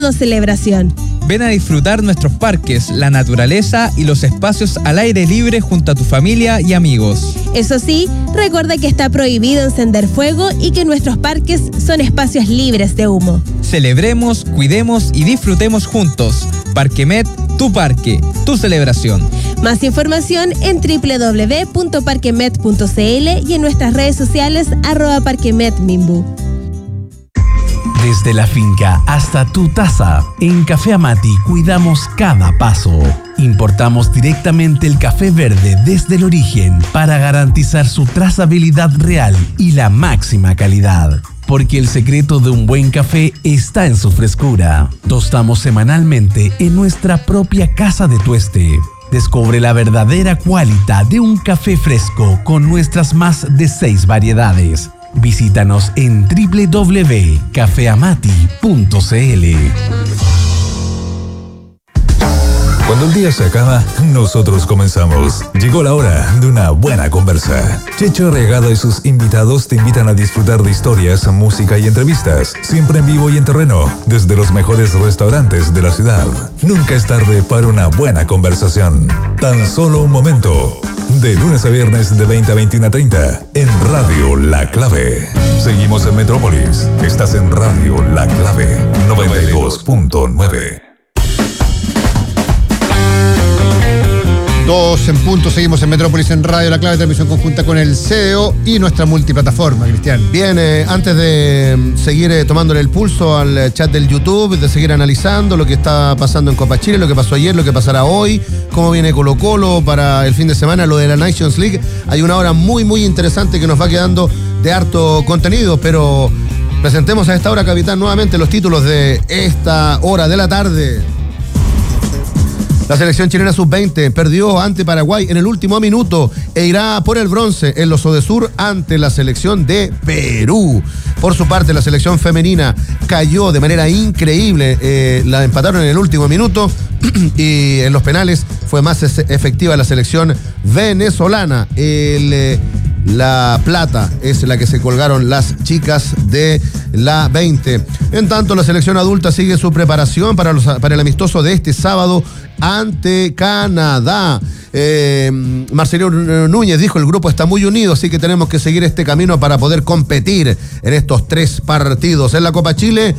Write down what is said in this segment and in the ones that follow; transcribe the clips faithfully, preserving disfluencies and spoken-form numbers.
celebración. Ven a disfrutar nuestros parques, la naturaleza y los espacios al aire libre junto a tu familia y amigos. Eso sí, recuerda que está prohibido encender fuego y que nuestros parques son espacios libres de humo. Celebremos, cuidemos y disfrutemos juntos. Parquemet, tu parque, tu celebración. Más información en doble u doble u doble u punto parquemet punto c l y en nuestras redes sociales arroba parquemetmimbu. Desde la finca hasta tu taza, en Café Amati cuidamos cada paso. Importamos directamente el café verde desde el origen para garantizar su trazabilidad real y la máxima calidad. Porque el secreto de un buen café está en su frescura. Tostamos semanalmente en nuestra propia casa de tueste. Descubre la verdadera cualidad de un café fresco con nuestras más de seis variedades. Visítanos en doble u doble u doble u punto café amati punto c l. Cuando el día se acaba, nosotros comenzamos. Llegó la hora de una buena conversa. Checho Arriagada y sus invitados te invitan a disfrutar de historias, música y entrevistas, siempre en vivo y en terreno, desde los mejores restaurantes de la ciudad. Nunca es tarde para una buena conversación. Tan solo un momento. De lunes a viernes de veinte a veintiuno treinta en Radio La Clave. Seguimos en Metrópolis. Estás en Radio La Clave noventa y dos punto nueve. Dos en punto, seguimos en Metrópolis en Radio La Clave, transmisión conjunta con el C E O y nuestra multiplataforma, Cristian. Bien, eh, antes de seguir eh, tomándole el pulso al chat del YouTube, de seguir analizando lo que está pasando en Copa Chile, lo que pasó ayer, lo que pasará hoy, cómo viene Colo Colo para el fin de semana, lo de la Nations League, hay una hora muy muy interesante que nos va quedando de harto contenido, pero presentemos a esta hora, capitán, nuevamente los títulos de esta hora de la tarde. La selección chilena sub veinte perdió ante Paraguay en el último minuto e irá por el bronce en los Odesur ante la selección de Perú. Por su parte, la selección femenina cayó de manera increíble, eh, la empataron en el último minuto y en los penales fue más efectiva la selección venezolana. El... Eh, La plata es la que se colgaron las chicas de la veinte. En tanto, la selección adulta sigue su preparación para, los, para el amistoso de este sábado ante Canadá. Eh, Marcelo Núñez dijo: el grupo está muy unido, así que tenemos que seguir este camino para poder competir en estos tres partidos. En la Copa Chile,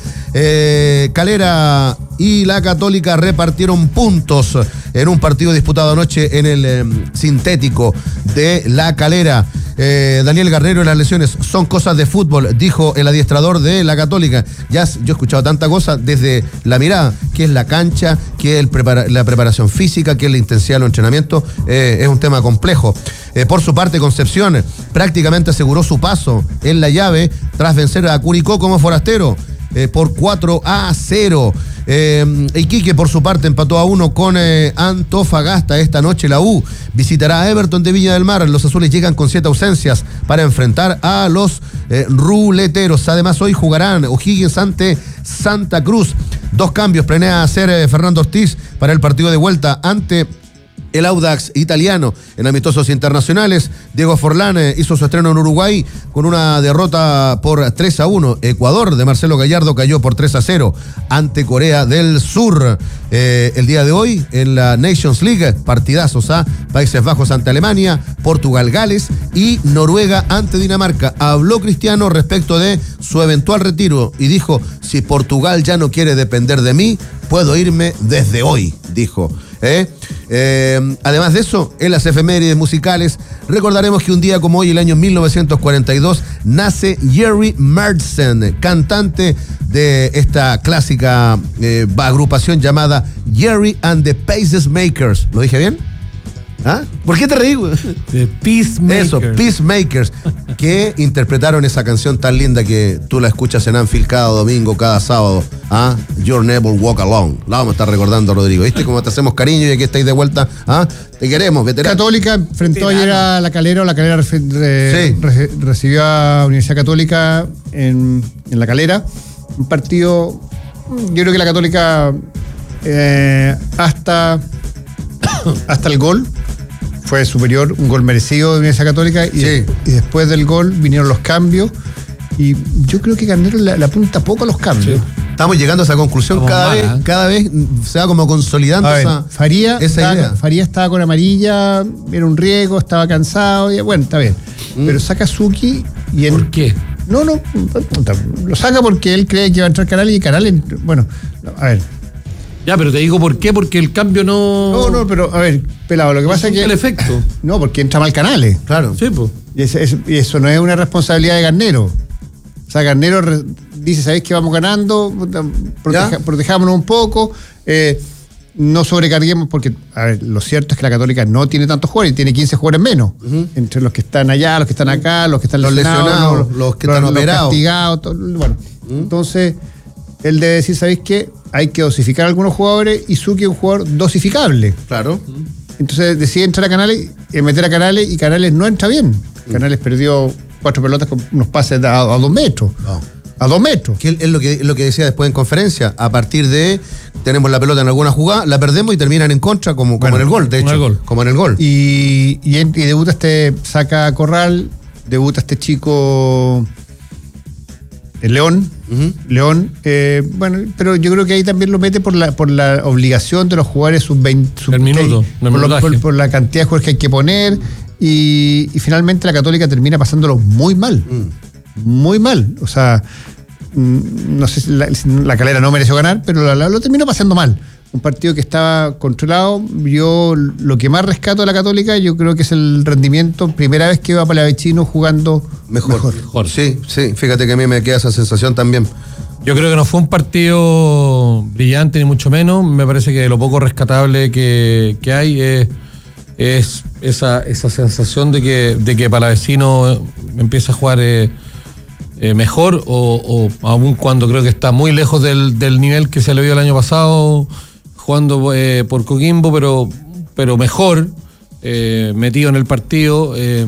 eh, Calera y la Católica repartieron puntos en un partido disputado anoche en el eh, sintético de la Calera. Eh, Daniel Garnero, las lesiones son cosas de fútbol, dijo el adiestrador de la Católica. Ya yo he escuchado tanta cosa desde la mirada, que es la cancha, que es el prepara- la preparación física, que es la intensidad de los entrenamientos. Eh, es un tema complejo. Eh, por su parte, Concepción prácticamente aseguró su paso en la llave tras vencer a Curicó como forastero eh, por cuatro a cero. Eh, Iquique, por su parte, empató a uno con eh, Antofagasta. Esta noche la U visitará a Everton de Viña del Mar. Los azules llegan con siete ausencias para enfrentar a los eh, ruleteros. Además, hoy jugarán O'Higgins ante Santa Cruz. Dos cambios planea hacer eh, Fernando Ortiz para el partido de vuelta ante el Audax italiano en amistosos internacionales. Diego Forlán eh, hizo su estreno en Uruguay con una derrota por tres a uno. Ecuador de Marcelo Gallardo cayó por tres a cero ante Corea del Sur. Eh, el día de hoy en la Nations League, partidazos a Países Bajos ante Alemania, Portugal, Gales y Noruega ante Dinamarca. Habló Cristiano respecto de su eventual retiro y dijo: si Portugal ya no quiere depender de mí, puedo irme desde hoy, dijo. ¿Eh? Eh, además de eso, en las efemérides musicales, recordaremos que un día como hoy, el año mil novecientos cuarenta y dos, nace Jerry Marsden, cantante de esta clásica eh, agrupación llamada Jerry and the Pacemakers. ¿Lo dije bien? ¿Ah? ¿Por qué te reí? The Peacemakers. Eso, Peacemakers, que interpretaron esa canción tan linda que tú la escuchas en Anfield cada domingo, cada sábado. ¿Ah? You'll Never Walk Alone. La vamos a estar recordando, Rodrigo. ¿Viste cómo te hacemos cariño y aquí estáis de vuelta? ¿Ah? Te queremos, veterano. Católica enfrentó ayer a la Calera, o la Calera re, Sí. re, recibió a Universidad Católica en, en la Calera. Un partido, yo creo que la Católica eh, hasta, hasta el gol fue superior, un gol merecido de Universidad Católica, y, Sí. de, y después del gol vinieron los cambios, y yo creo que Carnero le, le apunta poco a los cambios. Sí. Estamos llegando a esa conclusión Estamos cada mal, vez, ¿eh? cada vez se va como consolidando A ver, esa, Faría, esa estaba, idea. Faría estaba con amarilla, era un riesgo, estaba cansado, y, bueno, está bien. Mm. Pero saca a Suki y en, ¿Por qué? No, no, lo saca porque él cree que va a entrar Canales y Canales, bueno, a ver. Ya, pero te digo por qué, porque el cambio no. No, no, pero a ver, pelado, lo que pasa es que. el efecto. No, porque entra mal Canales. Claro. Sí, pues. Y, es- es- y eso no es una responsabilidad de Garnero. O sea, Garnero re- dice, ¿sabéis que vamos ganando? Puta, proteja- ¿Ya? protejámonos un poco, eh, no sobrecarguemos, porque, a ver, lo cierto es que la Católica no tiene tantos jugadores, tiene quince jugadores menos. Entre los que están allá, los que están acá, los que están Los lesionados, los que están operados. castigados, todo, bueno. Entonces, él debe decir, ¿sabéis qué? Hay que dosificar a algunos jugadores y Suki es un jugador dosificable. Claro. Entonces decide entrar a Canales, eh, meter a Canales y Canales no entra bien. Canales perdió cuatro pelotas con unos pases a, a dos metros. No. A dos metros. Que es lo que, es lo que decía después en conferencia. A partir de tenemos la pelota en alguna jugada, la perdemos y terminan en contra, como, como Bueno, en el gol, de como hecho. en el gol. Como en el gol. Y, y, en- y debuta este, saca a Corral, debuta este chico el León. Ujú. León, eh, bueno, pero yo creo que ahí también lo mete por la, por la obligación de los jugadores sub veinte. El minuto, el por, lo- minutaje. por- por la cantidad de jugadores que hay que poner. Y, y finalmente la Católica termina pasándolo muy mal. Muy mal. O sea, mm, no sé si la, si la Calera no mereció ganar, pero la- la- lo terminó pasando mal. Un partido que estaba controlado. Yo lo que más rescato de la Católica, yo creo que es el rendimiento. Primera vez que va Palavecino jugando Mejor. Mejor. Sí, sí. Fíjate que a mí me queda esa sensación también. Yo creo que no fue un partido brillante, ni mucho menos. Me parece que lo poco rescatable que, que hay es, es esa, esa sensación de que, de que Palavecino empieza a jugar eh, eh, mejor, o, o aún cuando creo que está muy lejos del, del nivel que se le vio el año pasado, jugando eh, por Coquimbo, pero, pero mejor, eh, metido en el partido. eh,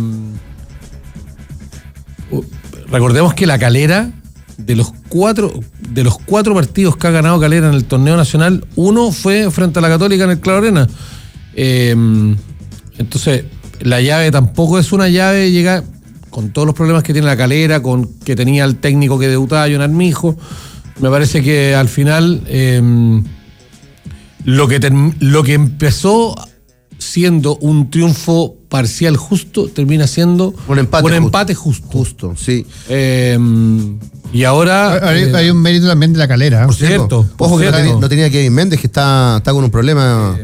Recordemos que la Calera, de los cuatro, de los cuatro partidos que ha ganado Calera en el torneo nacional, uno fue frente a la Católica en el Claro Arena. Eh, entonces, la llave tampoco es una llave, llega con todos los problemas que tiene la Calera, con que tenía el técnico que debutaba, John Armijo. Me parece que al final eh, lo que term- lo que empezó siendo un triunfo parcial justo termina siendo Un empate un justo. empate justo. Justo, sí. Eh, y ahora. Hay, eh, hay un mérito también de la Calera. ¿eh? Por cierto, por Ojo que no cierto. tenía, no tenía Kevin Méndez, que está, está con un problema.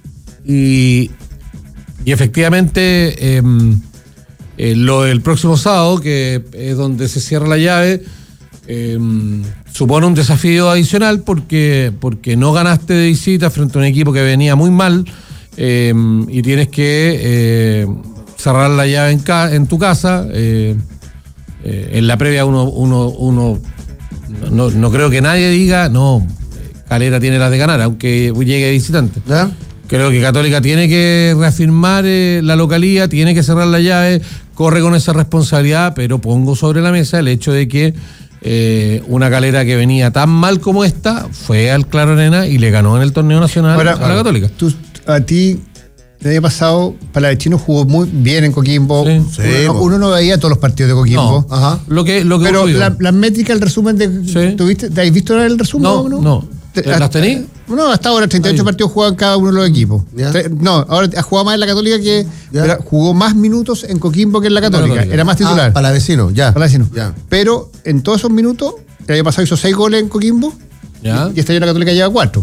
Y, y efectivamente, eh, eh, lo del próximo sábado, que es donde se cierra la llave, eh, supone un desafío adicional porque, porque no ganaste de visita frente a un equipo que venía muy mal, eh, y tienes que eh, cerrar la llave en, ca- en tu casa. eh, eh, en la previa uno, uno, uno no, no creo que nadie diga, no, Calera tiene las de ganar, aunque llegue de visitante. ¿Ya? Creo que Católica tiene que reafirmar eh, la localía, tiene que cerrar la llave, corre con esa responsabilidad, pero pongo sobre la mesa el hecho de que eh, una Calera que venía tan mal como esta fue al Claro Arena y le ganó en el torneo nacional Ahora, a la Católica. Tú, a ti, el año pasado, Palavecino jugó muy bien en Coquimbo. Sí. Sí, uno, po. uno no veía todos los partidos de Coquimbo. No, Ajá. lo que, lo que Pero ocurrió. la, la métrica, el resumen de. Sí. ¿tuviste, ¿Te has visto el resumen? No, no. Te- ¿Las hasta- tení? No, hasta ahora treinta y ocho Ahí. partidos juegan cada uno de los equipos. Ya. Tre- No, ahora ha jugado más en la Católica que. Ya. pero jugó más minutos en Coquimbo que en la Católica. Católica. Era más titular. Ah, Palavecino, ya. Palavecino. Ya. Pero en todos esos minutos, el año pasado hizo seis goles en Coquimbo. ¿Ya? Y este año la Católica lleva cuatro.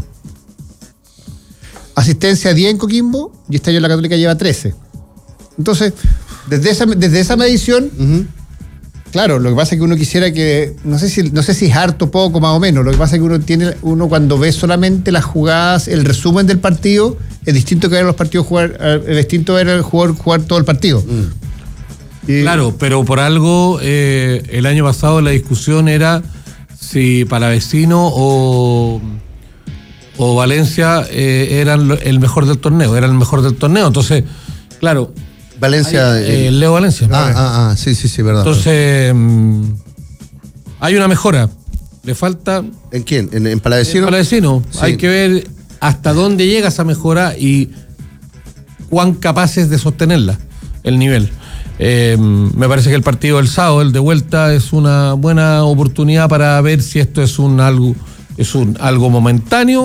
Asistencia diez en Coquimbo y este año la Católica lleva trece. Entonces, desde esa, desde esa medición, Ujú. claro, lo que pasa es que uno quisiera que, no sé si, no sé si es harto, poco, más o menos. Lo que pasa es que uno tiene, uno cuando ve solamente las jugadas, el resumen del partido, es distinto que ver los partidos jugar, eh, es distinto ver al jugador jugar todo el partido. Y- Claro, pero por algo eh, el año pasado la discusión era si Palavecino o, o Valencia eh, eran lo- el mejor del torneo, era el mejor del torneo. Entonces, claro, Valencia. hay, eh, eh, Leo Valencia. ah, ah, ah, sí, sí, sí, verdad. Entonces, mm, hay una mejora. Le falta ¿En quién? ¿En, en el Palavecino? Palavecino. Sí. Hay que ver hasta dónde llega esa mejora y cuán capaces de sostenerla, el nivel. Eh, me parece que el partido del sábado, el de vuelta, es una buena oportunidad para ver si esto es un algo, es un algo momentáneo